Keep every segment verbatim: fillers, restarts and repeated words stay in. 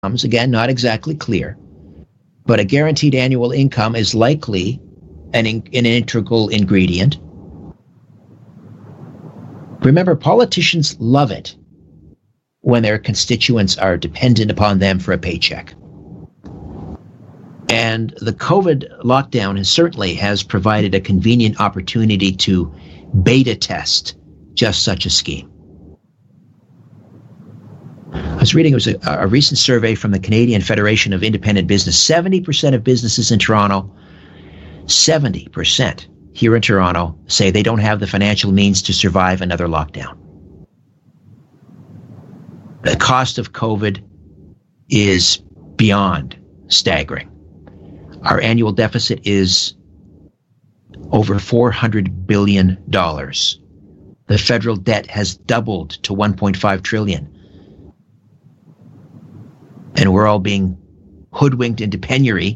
again, not exactly clear, but a guaranteed annual income is likely an, in, an integral ingredient. Remember, politicians love it when their constituents are dependent upon them for a paycheck. And the COVID lockdown has certainly has provided a convenient opportunity to beta test just such a scheme. I was reading, it was a, a recent survey from the Canadian Federation of Independent Business. seventy percent of businesses in Toronto, seventy percent here in Toronto say they don't have the financial means to survive another lockdown. The cost of COVID is beyond staggering. Our annual deficit is over four hundred billion dollars. The federal debt has doubled to one point five trillion dollars. And we're all being hoodwinked into penury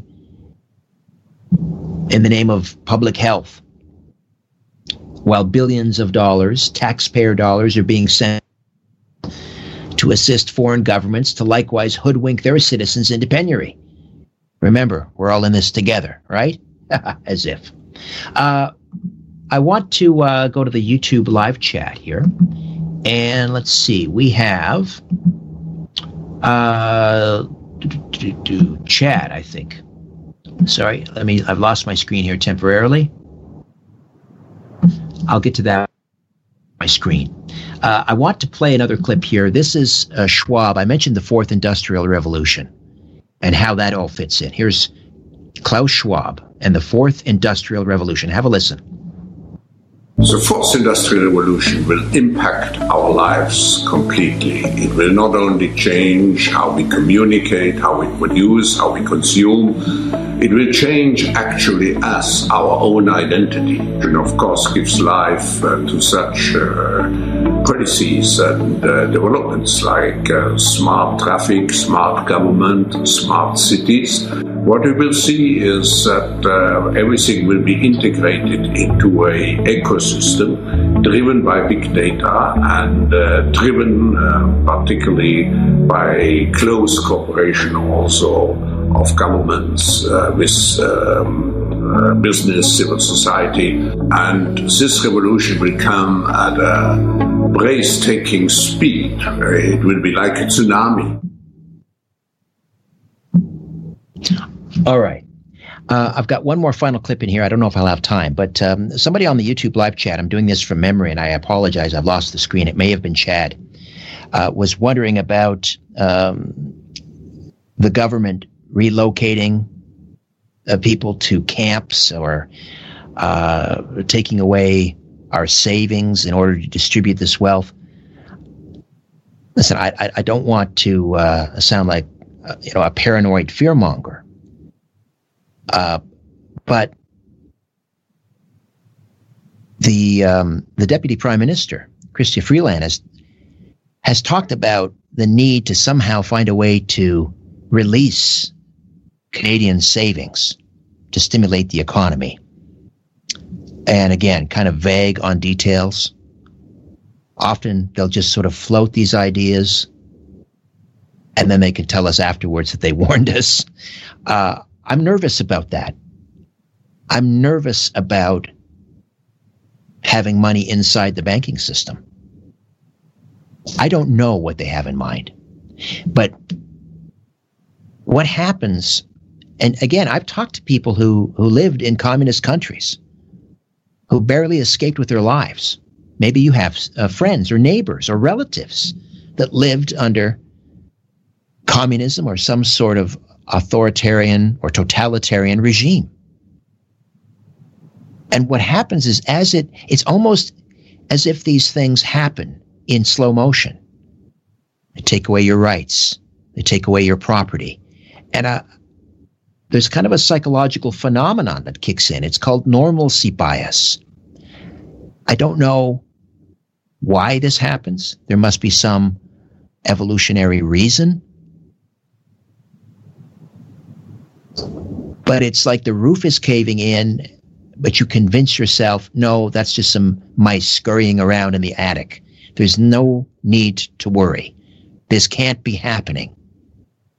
in the name of public health, while billions of dollars, taxpayer dollars, are being sent to assist foreign governments to likewise hoodwink their citizens into penury. Remember, we're all in this together, right? As if. Uh, I want to uh, go to the YouTube live chat here. And let's see, we have uh, do, do, do, do, chat, I think. Sorry, let me, I've lost my screen here temporarily. I'll get to that on my screen. Uh, I want to play another clip here. This is uh, Schwab. I mentioned the Fourth Industrial Revolution and how that all fits in. Here's Klaus Schwab and the Fourth Industrial Revolution. Have a listen. The Fourth Industrial Revolution will impact our lives completely. It will not only change how we communicate, how we produce, how we consume. It will change actually us, our own identity, and of course gives life uh, to such uh, policies and uh, developments like uh, smart traffic, smart government, smart cities. What we will see is that uh, everything will be integrated into a ecosystem driven by big data and uh, driven uh, particularly by close cooperation also of governments uh, with um, uh, business, civil society. And this revolution will come at a breathtaking speed. It will be like a tsunami. All right. Uh, I've got one more final clip in here. I don't know if I'll have time, but um, somebody on the YouTube live chat, I'm doing this from memory, and I apologize. I've lost the screen. It may have been Chad, uh, was wondering about um, the government relocating uh, people to camps or uh, taking away our savings in order to distribute this wealth. Listen, I, I, I don't want to uh, sound like uh, you know a paranoid fearmonger. Uh, but the um, the Deputy Prime Minister, Chrystia Freeland, has, has talked about the need to somehow find a way to release Canadian savings to stimulate the economy. And again, kind of vague on details. Often they'll just sort of float these ideas, and then they can tell us afterwards that they warned us. Uh, I'm nervous about that. I'm nervous about having money inside the banking system. I don't know what they have in mind. But what happens, and again, I've talked to people who, who lived in communist countries, who barely escaped with their lives. Maybe you have uh, friends or neighbors or relatives that lived under communism or some sort of authoritarian or totalitarian regime. And what happens is as it, it's almost as if these things happen in slow motion. They take away your rights. They take away your property. And uh, there's kind of a psychological phenomenon that kicks in. It's called normalcy bias. I don't know why this happens. There must be some evolutionary reason. But it's like the roof is caving in, but you convince yourself, no, that's just some mice scurrying around in the attic. There's no need to worry. This can't be happening.